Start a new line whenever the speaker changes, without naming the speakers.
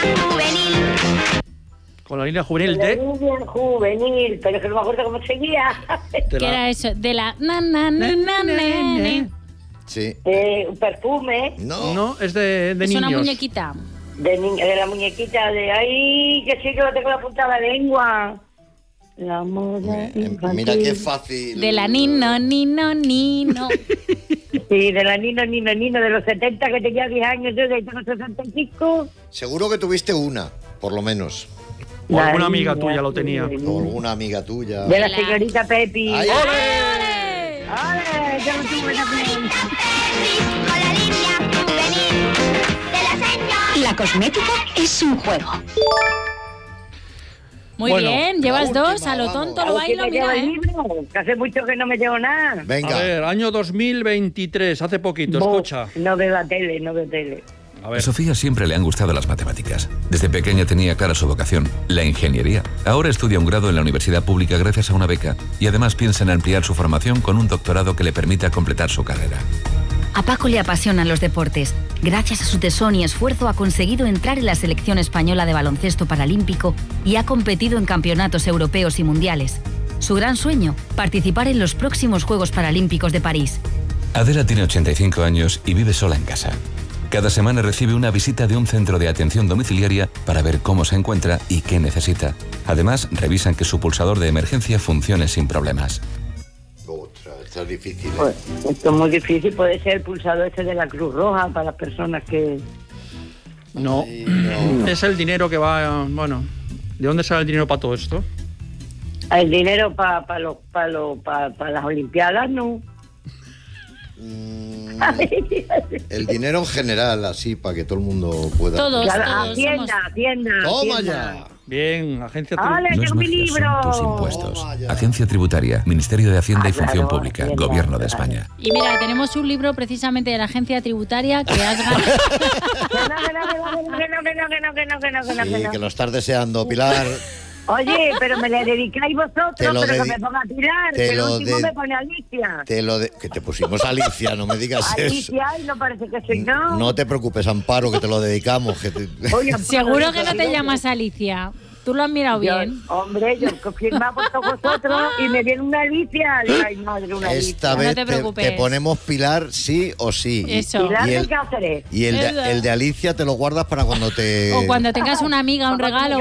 Con la línea juvenil
de... juvenil, pero es que no me acuerdo cómo seguía.
¿Qué era eso? De la...
Sí.
Un perfume.
No, es de niños.
Es una muñequita.
De la muñequita de... ¡Ay, que sí que lo tengo en la punta de la lengua! La moda infantil.
Mira qué fácil.
De la Nino.
Sí, de la Nino, de los 70, que tenía 10 años, yo de tengo 65.
Seguro que tuviste una, por lo menos.
O alguna amiga tuya lo tenía.
O alguna amiga tuya.
De la señorita Pepi.
¡Ay,
¡Ole!
¡Ale! Yo no tuve también.
La cosmética es un juego.
Muy bien, llevas dos, a lo tonto lo bailo, mira,
Que hace mucho que no me llevo nada.
Venga.
A ver, año 2023, hace poquito, escucha.
No veo la tele, no veo tele.
A Sofía siempre le han gustado las matemáticas. Desde pequeña tenía clara su vocación, la ingeniería. Ahora estudia un grado en la universidad pública gracias a una beca y además piensa en ampliar su formación con un doctorado que le permita completar su carrera.
A Paco le apasionan los deportes. Gracias a su tesón y esfuerzo ha conseguido entrar en la selección española de baloncesto paralímpico y ha competido en campeonatos europeos y mundiales. Su gran sueño, participar en los próximos Juegos Paralímpicos de París.
Adela tiene 85 años y vive sola en casa. Cada semana recibe una visita de un centro de atención domiciliaria para ver cómo se encuentra y qué necesita. Además, revisan que su pulsador de emergencia funcione sin problemas.
Esto es difícil.
Pues, esto es muy difícil. Puede ser el pulsador ese de la Cruz Roja para las personas que...
No. Es el dinero que va... Bueno, ¿de dónde sale el dinero para todo esto?
El dinero para las Olimpiadas, ¿no?
El dinero en general, así, para que todo el mundo pueda...
Todos,
Hacienda.
¡Toma ya!
Bien, agencia
tributaria.
No es magia, son tus impuestos. Agencia Tributaria, Ministerio de Hacienda y Función Pública,
Hacienda,
Gobierno de España.
Y mira, tenemos un libro precisamente de la agencia tributaria que has ganado.
Sí, que lo estás deseando, Pilar.
Oye, pero me le dedicáis vosotros, pero que me ponga a tirar.
Te
Que el
lo
último me pone Alicia.
Que te pusimos a Alicia, no me digas eso.
Alicia, y no parece que soy no.
No te preocupes, Amparo, que te lo dedicamos.
Oye,
seguro que no te llamas Alicia. ¿Tú lo has mirado bien?
Hombre, yo firmaba por todos vosotros y me viene una Alicia. Ay, madre, una Alicia.
Esta vez
no te preocupes.
te ponemos Pilar sí o sí.
Eso.
Pilar de Cáceres.
Y el de Alicia te lo guardas para cuando te...
O cuando tengas una amiga, un regalo.